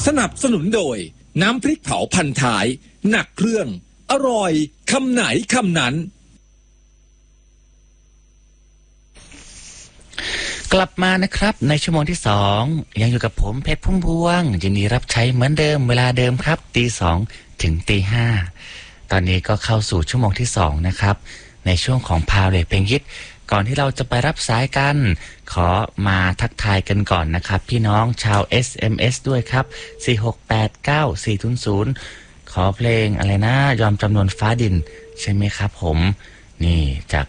สนับสนุนโดยน้ำพริกเผาพันท้ายหนักเครื่องอร่อยคำไหนคำนั้นกลับมานะครับในชั่วโมงที่2ยังอยู่กับผมเพชรพุ่มพวงยินดีรับใช้เหมือนเดิมเวลาเดิมครับตี 2 ถึงตี 5ตอนนี้ก็เข้าสู่ชั่วโมงที่2นะครับในช่วงของพาเลทเพลงฮิตก่อนที่เราจะไปรับสายกันขอมาทักทายกันก่อนนะครับพี่น้องชาว SMS ด้วยครับ4689400ขอเพลงอะไรนะยอมจำนวนฟ้าดินใช่ไหมครับผมนี่จาก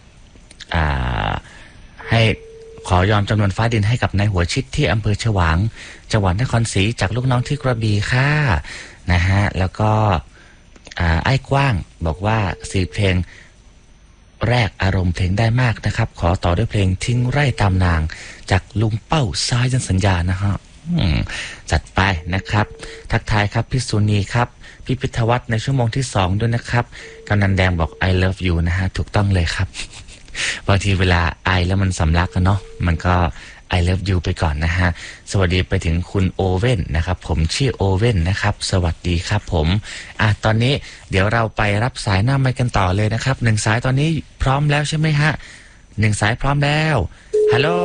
ให้ขอยอมจำนวนฟ้าดินให้กับนายหัวชิดที่อำเภอฉวางจังหวัดนครศรีจากลูกน้องที่กระบี่ค่ะนะฮะแล้วก็ไอ้กว้างบอกว่า4เพลงแรกอารมณ์เพลงได้มากนะครับขอต่อด้วยเพลงทิ้งไร่ตามนางจากลุงเป้าซ้ายยันสัญญานะฮะจัดไปนะครับทักทายครับพี่สุนีครับพี่พิทวัฒน์ในชั่วโมงที่2ด้วยนะครับกำนันแดงบอก I love you นะฮะถูกต้องเลยครับบางทีเวลาไอแล้วมันสำลักกันเนาะมันก็ I love you ไปก่อนนะฮะสวัสดีไปถึงคุณโอเว่นนะครับผมชื่อโอเว่นนะครับสวัสดีครับผมตอนนี้เดี๋ยวเราไปรับสายหน้าไมค์กันต่อเลยนะครับ1สายตอนนี้พร้อมแล้วใช่ไหมฮะ1สายพร้อมแล้วฮัลโหล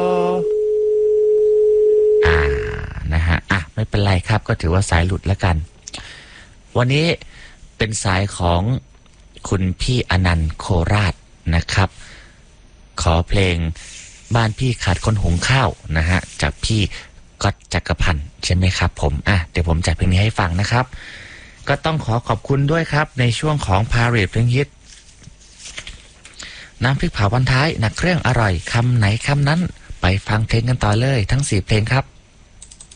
นะฮะไม่เป็นไรครับก็ถือว่าสายหลุดแล้วกันวันนี้เป็นสายของคุณพี่อนันต์โคราชนะครับขอเพลงบ้านพี่ขาดคนหุงข้าวนะฮะจากพี่ก๊อตจักรพันธ์ใช่ไหมครับผมเดี๋ยวผมจัดเพลงนี้ให้ฟังนะครับก็ต้องขอบคุณด้วยครับในช่วงของพาเรดเพลงฮิตน้ำพริกเผาพันท้ายหนักเครื่องอร่อยคำไหนคำนั้นไปฟังเพลงกันต่อเลยทั้ง4เพลงครับ